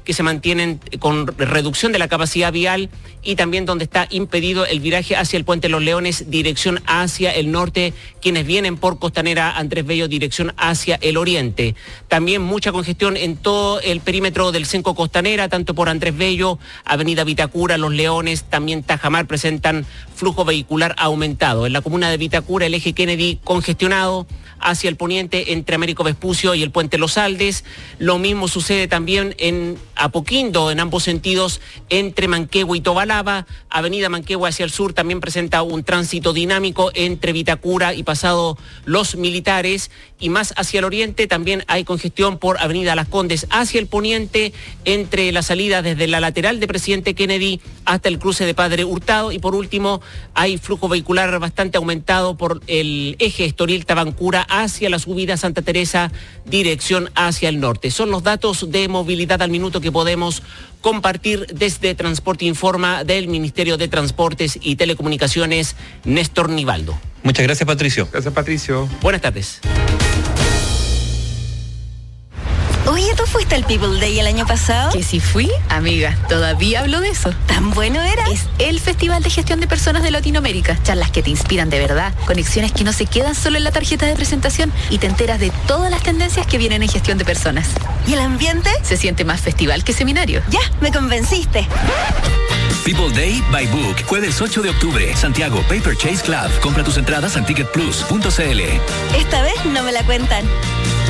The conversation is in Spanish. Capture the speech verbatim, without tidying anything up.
que se mantienen con reducción de la capacidad vial y también donde está impedido el viraje hacia el Puente Los Leones, dirección hacia el norte, quienes vienen por Costanera Andrés Bello, dirección hacia el oriente. También mucha congestión en todo el perímetro del Cenco Costanera, tanto por Andrés Bello, Avenida Vitacura, Los Leones, también Tajamar presentan flujo vehicular aumentado. En la comuna de Vitacura, el eje Kennedy congestionado hacia el poniente entre Américo Vespucio y el Puente Los Aldes. Lo mismo sucede también en Apoquindo, en ambos sentidos, entre Manquehue y Tobalaba. Avenida Manquehue hacia el sur también presenta un tránsito dinámico entre Vitacura y pasado Los Militares. Y más hacia el oriente también hay congestión por Avenida Las Condes hacia el poniente, entre la salida desde la lateral de Presidente Kennedy hasta el cruce de Padre Hurtado. Y por último, hay flujo vehicular bastante aumentado por el eje Estoril Tabancura hacia la subida Santa Teresa, dirección hacia el norte. Son los datos de movilidad al minuto que podemos compartir desde Transporte Informa del Ministerio de Transportes y Telecomunicaciones, Néstor Nivaldo. Muchas gracias, Patricio. Gracias, Patricio. Buenas tardes. Oye, ¿tú fuiste al People Day el año pasado? Que si fui, amiga, todavía hablo de eso. ¿Tan bueno era? Es el Festival de Gestión de Personas de Latinoamérica. Charlas que te inspiran de verdad, conexiones que no se quedan solo en la tarjeta de presentación y te enteras de todas las tendencias que vienen en gestión de personas. ¿Y el ambiente? Se siente más festival que seminario. Ya, me convenciste. People Day by Book, jueves ocho de octubre, Santiago Paper Chase Club. Compra tus entradas en ticket plus punto c l. Esta vez no me la cuentan.